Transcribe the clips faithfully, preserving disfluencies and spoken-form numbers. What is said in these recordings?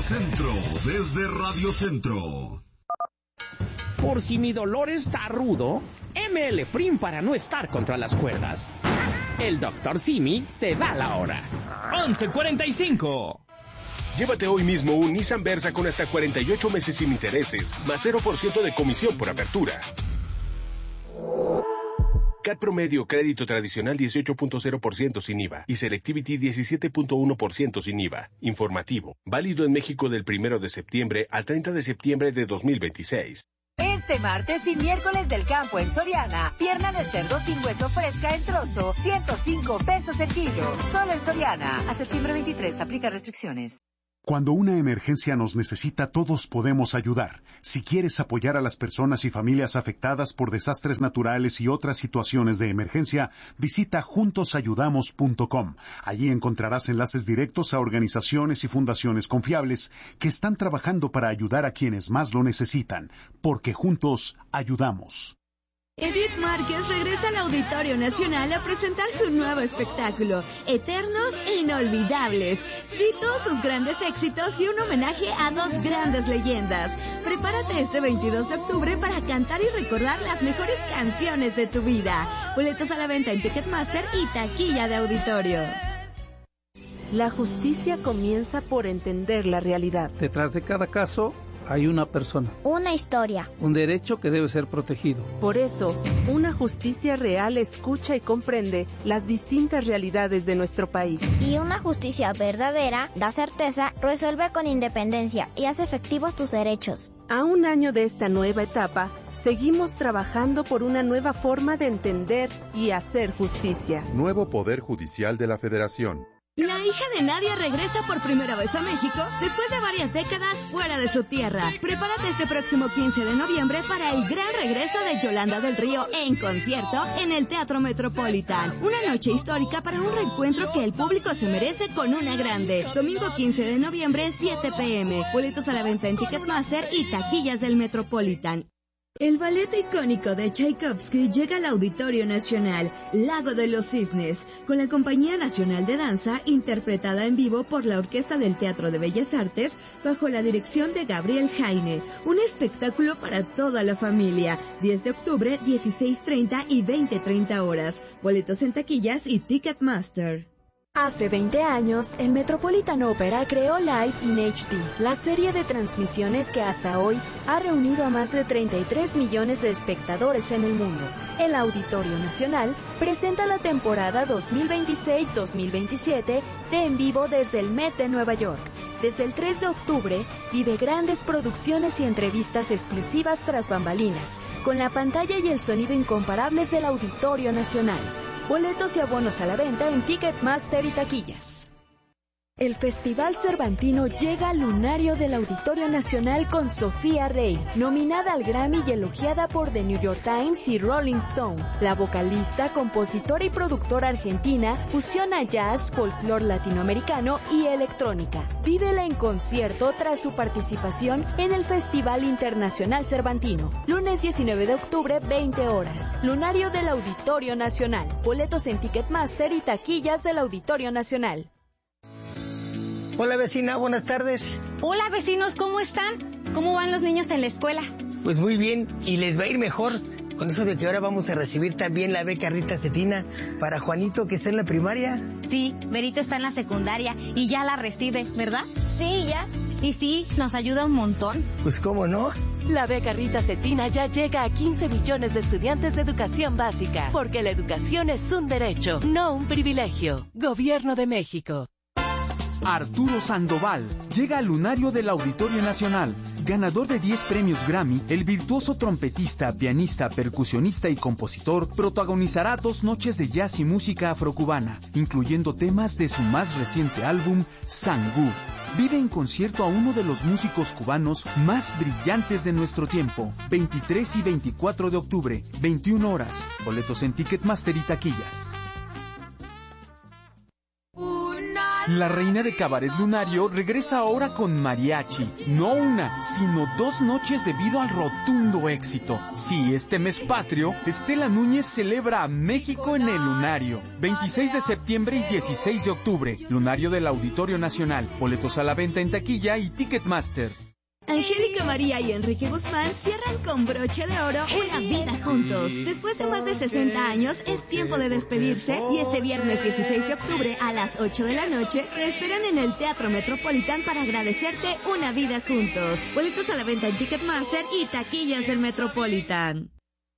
Centro, desde Radio Centro. Por si mi dolor está rudo, M L Prim para no estar contra las cuerdas. El doctor Simi te da la hora. once cuarenta y cinco. Llévate hoy mismo un Nissan Versa con hasta cuarenta y ocho meses sin intereses, más cero por ciento de comisión por apertura. C A T promedio, crédito tradicional dieciocho punto cero por ciento sin I V A y Selectivity diecisiete punto uno por ciento sin I V A. Informativo. Válido en México del primero de septiembre al treinta de septiembre de dos mil veintiséis. Este martes y miércoles del campo en Soriana, pierna de cerdo sin hueso fresca en trozo, ciento cinco pesos el kilo. Solo en Soriana. A septiembre veintitrés, aplica restricciones. Cuando una emergencia nos necesita, todos podemos ayudar. Si quieres apoyar a las personas y familias afectadas por desastres naturales y otras situaciones de emergencia, visita juntos ayudamos punto com. Allí encontrarás enlaces directos a organizaciones y fundaciones confiables que están trabajando para ayudar a quienes más lo necesitan, porque juntos ayudamos. Edith Márquez regresa al Auditorio Nacional a presentar su nuevo espectáculo, Eternos e Inolvidables. Cito sus grandes éxitos y un homenaje a dos grandes leyendas. Prepárate este veintidós de octubre para cantar y recordar las mejores canciones de tu vida. Boletos a la venta en Ticketmaster y taquilla de auditorio. La justicia comienza por entender la realidad. Detrás de cada caso hay una persona. Una historia. Un derecho que debe ser protegido. Por eso, una justicia real escucha y comprende las distintas realidades de nuestro país. Y una justicia verdadera da certeza, resuelve con independencia y hace efectivos tus derechos. A un año de esta nueva etapa, seguimos trabajando por una nueva forma de entender y hacer justicia. Nuevo Poder Judicial de la Federación. La hija de Nadia regresa por primera vez a México después de varias décadas fuera de su tierra. Prepárate este próximo quince de noviembre para el gran regreso de Yolanda del Río en concierto en el Teatro Metropolitan. Una noche histórica para un reencuentro que el público se merece con una grande. Domingo quince de noviembre, siete pe eme. Boletos a la venta en Ticketmaster y taquillas del Metropolitan. El ballet icónico de Tchaikovsky llega al Auditorio Nacional, Lago de los Cisnes, con la Compañía Nacional de Danza, interpretada en vivo por la Orquesta del Teatro de Bellas Artes, bajo la dirección de Gabriel Jaine. Un espectáculo para toda la familia. diez de octubre, dieciséis treinta y veinte treinta horas. Boletos en taquillas y Ticketmaster. Hace veinte años, el Metropolitan Opera creó Live in H D, la serie de transmisiones que hasta hoy ha reunido a más de treinta y tres millones de espectadores en el mundo. El Auditorio Nacional presenta la temporada dos mil veintiséis dos mil veintisiete de En Vivo desde el Met de Nueva York. Desde el tres de octubre, vive grandes producciones y entrevistas exclusivas tras bambalinas, con la pantalla y el sonido incomparables del Auditorio Nacional. Boletos y abonos a la venta en Ticketmaster y taquillas. El Festival Cervantino llega al lunario del Auditorio Nacional con Sofía Rey, nominada al Grammy y elogiada por The New York Times y Rolling Stone. La vocalista, compositora y productora argentina fusiona jazz, folclore latinoamericano y electrónica. Vívela en concierto tras su participación en el Festival Internacional Cervantino. Lunes diecinueve de octubre, veinte horas. Lunario del Auditorio Nacional. Boletos en Ticketmaster y taquillas del Auditorio Nacional. Hola vecina, buenas tardes. Hola vecinos, ¿cómo están? ¿Cómo van los niños en la escuela? Pues muy bien, y les va a ir mejor con eso de que ahora vamos a recibir también la beca Rita Cetina para Juanito, que está en la primaria. Sí, Berito está en la secundaria y ya la recibe, ¿verdad? Sí, ya. Y sí, nos ayuda un montón. Pues cómo no. La beca Rita Cetina ya llega a quince millones de estudiantes de educación básica, porque la educación es un derecho, no un privilegio. Gobierno de México. Arturo Sandoval llega al lunario del Auditorio Nacional. Ganador de diez premios Grammy, el virtuoso trompetista, pianista, percusionista y compositor protagonizará dos noches de jazz y música afrocubana, incluyendo temas de su más reciente álbum, Sangú. Vive en concierto a uno de los músicos cubanos más brillantes de nuestro tiempo. veintitrés y veinticuatro de octubre, veintiuna horas. Boletos en Ticketmaster y taquillas. La reina de Cabaret Lunario regresa ahora con mariachi. No una, sino dos noches debido al rotundo éxito. Sí, este mes patrio, Estela Núñez celebra a México en el Lunario. veintiséis de septiembre y dieciséis de octubre. Lunario del Auditorio Nacional. Boletos a la venta en taquilla y Ticketmaster. Angélica María y Enrique Guzmán cierran con broche de oro una vida juntos. Después de más de sesenta años, es tiempo de despedirse y este viernes dieciséis de octubre a las ocho de la noche te esperan en el Teatro Metropolitan para agradecerte una vida juntos. Boletos a la venta en Ticketmaster y taquillas del Metropolitan.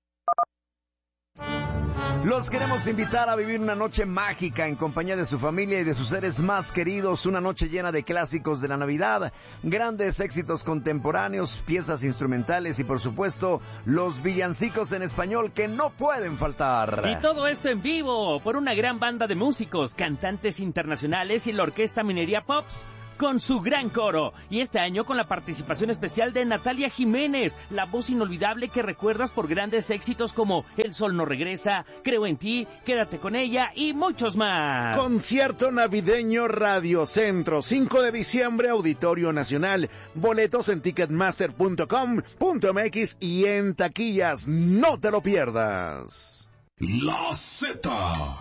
Los queremos invitar a vivir una noche mágica en compañía de su familia y de sus seres más queridos, una noche llena de clásicos de la Navidad, grandes éxitos contemporáneos, piezas instrumentales y por supuesto los villancicos en español que no pueden faltar. Y todo esto en vivo por una gran banda de músicos, cantantes internacionales y la Orquesta Minería Pops, con su gran coro, y este año con la participación especial de Natalia Jiménez, la voz inolvidable que recuerdas por grandes éxitos como El Sol No Regresa, Creo en Ti, Quédate con Ella y muchos más. Concierto navideño Radio Centro, cinco de diciembre, Auditorio Nacional. Boletos en ticketmaster punto com punto m x y en taquillas. No te lo pierdas. La Z.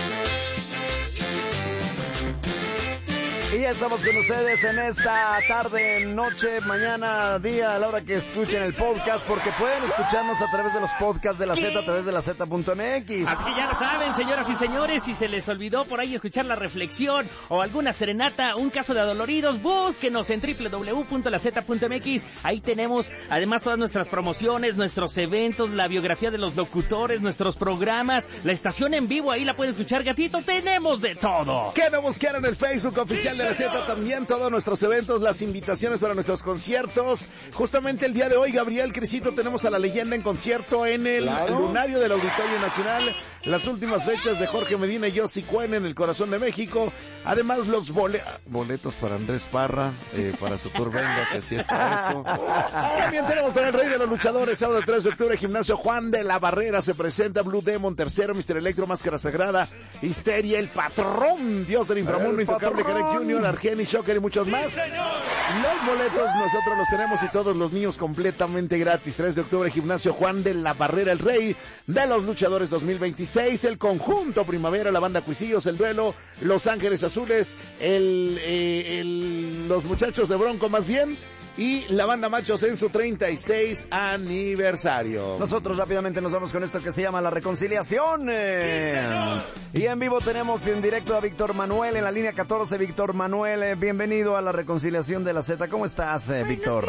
Y ya estamos con ustedes en esta tarde, noche, mañana, día, a la hora que escuchen el podcast, porque pueden escucharnos a través de los podcasts de la Z, a través de la Z punto m x. Así ya lo saben, señoras y señores, si se les olvidó por ahí escuchar la reflexión o alguna serenata, un caso de adoloridos, búsquenos en doble u doble u doble u punto la zeta punto m x. Ahí tenemos además todas nuestras promociones, nuestros eventos, la biografía de los locutores, nuestros programas, la estación en vivo, ahí la pueden escuchar, gatito, tenemos de todo. Que no busquen en el Facebook oficial de la Z, también todos nuestros eventos, las invitaciones para nuestros conciertos. Justamente el día de hoy, Gabriel, Crisito, tenemos a La Leyenda en concierto en el claro. Lunario del Auditorio Nacional. Las últimas fechas de Jorge Medina y Yossi Cuen en el corazón de México. Además, los bole- boletos para Andrés Parra, eh, para su tour Venga, que sí es para eso. También tenemos para el Rey de los Luchadores, sábado tres de octubre, Gimnasio Juan de la Barrera. Se presenta Blue Demon, tercero, mister Electro, Máscara Sagrada, Histeria, El Patrón, Dios del Inframundo, Intocable, Karek junior, Argeni, Shocker y muchos más. Los boletos nosotros los tenemos y todos los niños completamente gratis. tres de octubre, Gimnasio Juan de la Barrera, el Rey de los Luchadores dos mil veintiséis. El conjunto Primavera, la banda Cuisillos, el Duelo, Los Ángeles Azules, el, eh, el, los muchachos de Bronco más bien, y la banda Machos en su treinta y seis aniversario. Nosotros rápidamente nos vamos con esto que se llama La Reconciliación. Eh, y en vivo tenemos en directo a Víctor Manuel en la línea catorce. Víctor Manuel, eh, bienvenido a La Reconciliación de la Z. ¿Cómo estás, eh, Víctor?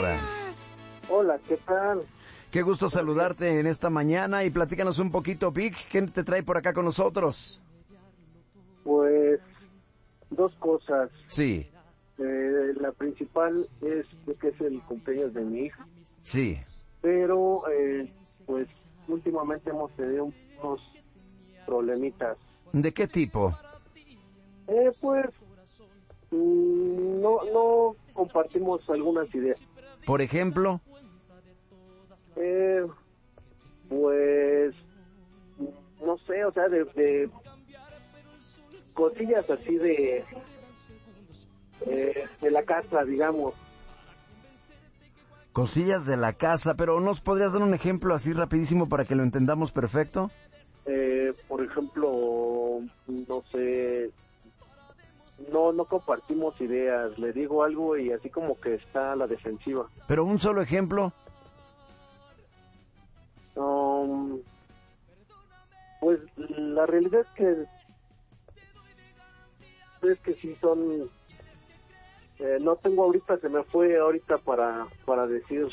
Hola, ¿qué tal? Qué gusto saludarte en esta mañana y platícanos un poquito, Vic, ¿qué te trae por acá con nosotros? Pues, dos cosas. Sí. Eh, la principal es que es el cumpleaños de mi hija. Sí. Pero, eh, pues, últimamente hemos tenido unos problemitas. ¿De qué tipo? Eh, pues, mmm, no, no compartimos algunas ideas. Por ejemplo... Eh, pues, no sé, o sea, de, de cosillas así de, eh, de la casa, digamos. Cosillas de la casa, pero ¿nos podrías dar un ejemplo así rapidísimo para que lo entendamos perfecto? Eh, por ejemplo, no sé, no, no compartimos ideas, le digo algo y así como que está a la defensiva. Pero un solo ejemplo. Um, pues la realidad es que es que sí son eh, no tengo ahorita, se me fue ahorita para para decir.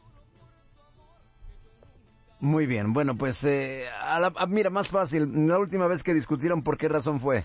Muy bien, bueno pues eh, a la, a, mira, más fácil, la última vez que discutieron, ¿por qué razón fue?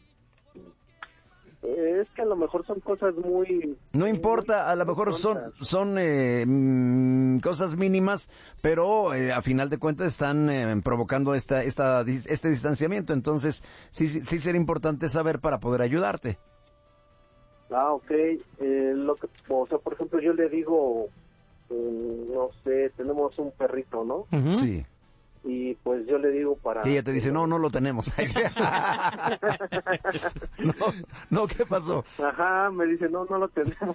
Es que a lo mejor son cosas muy... No importa, a lo mejor son son eh, mm, cosas mínimas, pero eh, a final de cuentas están eh, provocando esta esta este distanciamiento, entonces sí, sí sí sería importante saber para poder ayudarte. Ah, ok. Eh, lo que, o sea, por ejemplo, yo le digo, eh, no sé, tenemos un perrito, ¿no? Uh-huh. Sí. Y pues yo le digo para... Y ella te dice, no, no lo tenemos. no, no, ¿qué pasó? Ajá, me dice, no, no lo tenemos.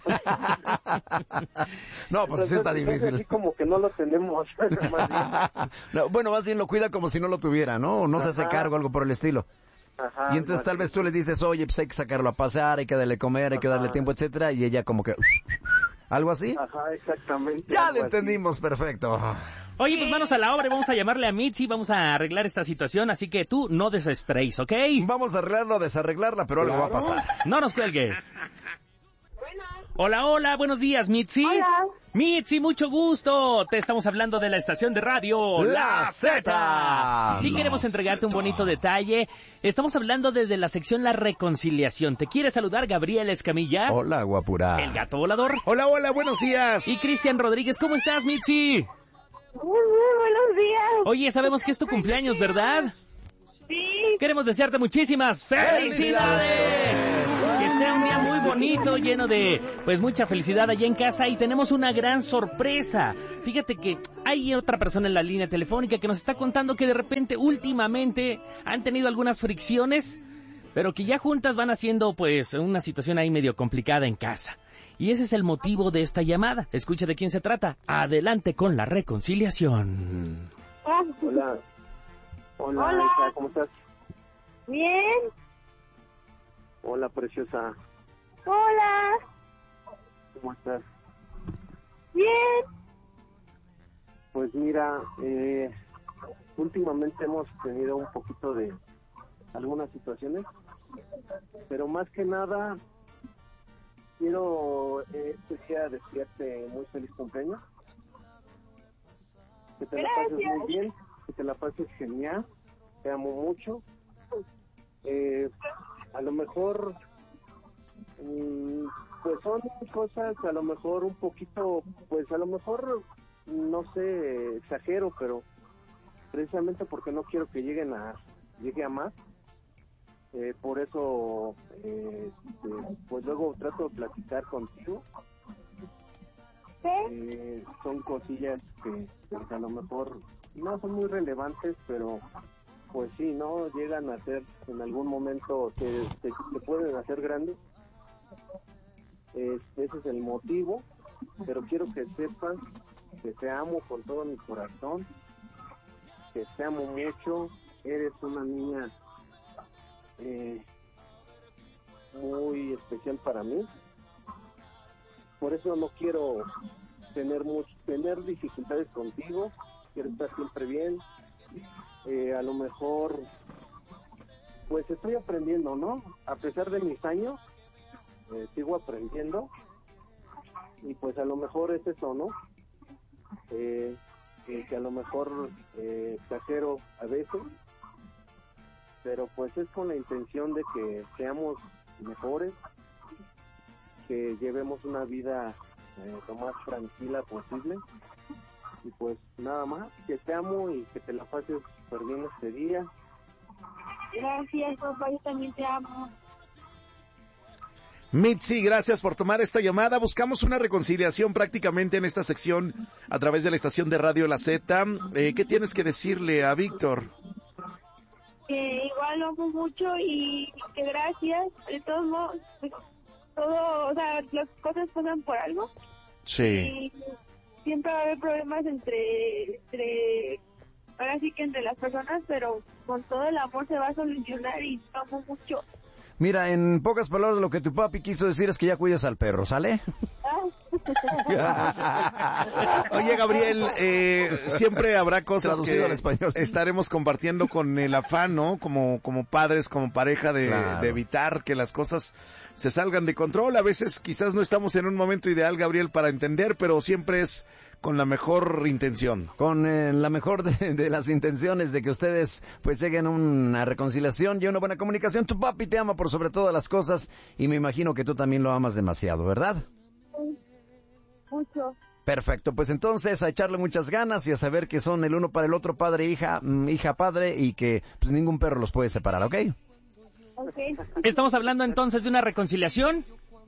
No, pues sí está difícil. Así como que no lo tenemos. Más bien. No, bueno, más bien lo cuida como si no lo tuviera, ¿no? O no se hace cargo, algo por el estilo. Ajá, y entonces tal vez tú le dices, oye, pues hay que sacarlo a pasear, hay que darle comer, hay que darle tiempo, etcétera, y ella como que... ¿Algo así? Ajá, exactamente. Ya lo entendimos, perfecto. Oye, pues manos a la obra, vamos a llamarle a Mitzi, vamos a arreglar esta situación, así que tú no desesperéis, ¿ok? Vamos a arreglarlo, desarreglarla, pero algo va a pasar. No nos cuelgues. Hola, hola, buenos días, Mitzi. Hola. Mitzi, mucho gusto. Te estamos hablando de la estación de radio La Z. Y queremos entregarte un bonito detalle. Estamos hablando desde la sección La Reconciliación. ¿Te quiere saludar Gabriel Escamilla? Hola, guapura. El gato volador. Hola, hola, buenos días. Y Cristian Rodríguez, ¿cómo estás, Mitzi? Muy bien, buenos días. Oye, sabemos que es tu cumpleaños, ¿verdad? Sí. Queremos desearte muchísimas felicidades. Que sea un día muy bonito, lleno de, pues, mucha felicidad allá en casa. Y tenemos una gran sorpresa. Fíjate que hay otra persona en la línea telefónica que nos está contando que de repente, últimamente, han tenido algunas fricciones, pero que ya juntas van haciendo, pues, una situación ahí medio complicada en casa. Y ese es el motivo de esta llamada. Escucha de quién se trata. Adelante con la reconciliación. Hola. Hola, Hola. Isa, ¿cómo estás? Bien. Hola, preciosa. Hola. ¿Cómo estás? Bien. Pues mira, eh, últimamente hemos tenido un poquito de algunas situaciones, pero más que nada quiero eh, este día desearte muy feliz cumpleaños. Que te Gracias. la pases muy bien, que te la pases genial, te amo mucho. Eh, a lo mejor, mm, pues son cosas, a lo mejor un poquito, pues a lo mejor, no sé, exagero, pero precisamente porque no quiero que lleguen a, llegue a más. Eh, por eso, eh, este, pues luego trato de platicar contigo. Eh, son cosillas que, que a lo mejor no son muy relevantes, pero pues sí, ¿no? Llegan a ser, en algún momento se, se, se pueden hacer grandes. Eh, ese es el motivo, pero quiero que sepas que te amo con todo mi corazón, que te amo mucho, eres una niña eh, muy especial para mí. Por eso no quiero tener mucho, tener dificultades contigo, quiero estar siempre bien. Eh, a lo mejor, pues estoy aprendiendo, ¿no? A pesar de mis años, eh, sigo aprendiendo, y pues a lo mejor es eso, ¿no? Eh, eh, que a lo mejor eh, exagero a veces, pero pues es con la intención de que seamos mejores, que llevemos una vida eh, lo más tranquila posible. Y pues nada más, que te amo y que te la pases súper bien este día. Gracias, papá, yo también te amo. Mitzi, gracias por tomar esta llamada. Buscamos una reconciliación prácticamente en esta sección a través de la estación de radio La Z. Eh, ¿Qué tienes que decirle a Víctor? Que igual lo amo mucho y que gracias. De todos modos, pues, todo, o sea, las cosas pasan por algo. Sí. Y siempre va a haber problemas entre, entre, ahora sí que entre las personas, pero con todo el amor se va a solucionar y te amo mucho. Mira, en pocas palabras, lo que tu papi quiso decir es que ya cuides al perro, ¿sale? Oye, Gabriel, eh, siempre habrá cosas Traducido que al español. estaremos compartiendo con el afán, ¿no? Como, como padres, como pareja, de, Claro. de evitar que las cosas se salgan de control. A veces quizás no estamos en un momento ideal, Gabriel, para entender, pero siempre es con la mejor intención. Con eh, la mejor de, de las intenciones de que ustedes pues lleguen a una reconciliación y una buena comunicación. Tu papi te ama por sobre todas las cosas y me imagino que tú también lo amas demasiado, ¿verdad? Mucho. Perfecto, pues entonces a echarle muchas ganas y a saber que son el uno para el otro, padre, hija, mm, hija, padre, y que pues ningún perro los puede separar, ¿ok? Okay. Estamos hablando entonces de una reconciliación.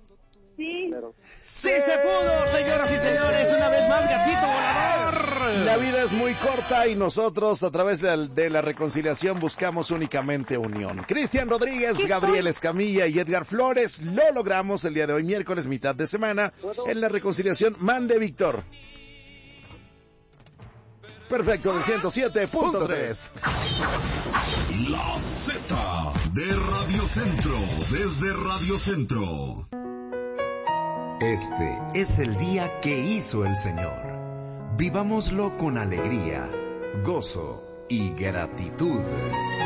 Sí. ¡Sí se pudo, señoras y señores! Una vez más, gatito volador. La vida es muy corta y nosotros a través de la, de la reconciliación buscamos únicamente unión. Cristian Rodríguez, Gabriel Escamilla y Edgar Flores lo logramos el día de hoy, miércoles, mitad de semana, en la reconciliación. Mande, Víctor. Perfecto, del ciento siete punto tres. La Z de Radio Centro, desde Radio Centro. Este es el día que hizo el Señor. Vivámoslo con alegría, gozo y gratitud.